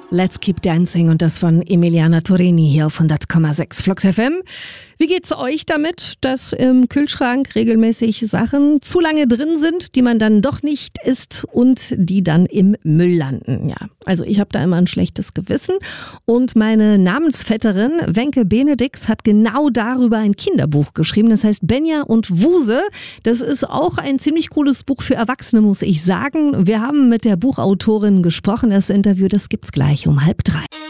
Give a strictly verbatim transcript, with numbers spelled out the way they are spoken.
Let's Keep Dancing und das von Emiliana Torini hier auf hundert Komma sechs Flux F M. Wie geht's euch damit, dass im Kühlschrank regelmäßig Sachen zu lange drin sind, die man dann doch nicht isst und die dann im Müll landen? Ja, also ich habe da immer ein schlechtes Gewissen und meine Namensvetterin Wenke Benedix hat genau darüber ein Kinderbuch geschrieben. Das heißt Benja und Wuse. Das ist auch ein ziemlich cooles Buch für Erwachsene, muss ich sagen. Wir haben mit der Buchautorin gesprochen. Das Interview, das gibt's gleich um halb drei.